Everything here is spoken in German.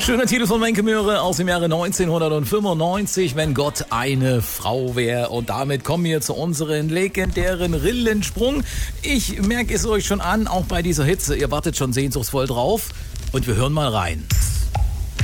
Schöner Titel von Wenke Möhre aus dem Jahre 1995, wenn Gott eine Frau wäre. Und damit kommen wir zu unserem legendären Rillensprung. Ich merke es euch schon an, auch bei dieser Hitze, ihr wartet schon sehnsuchtsvoll drauf. Und wir hören mal rein.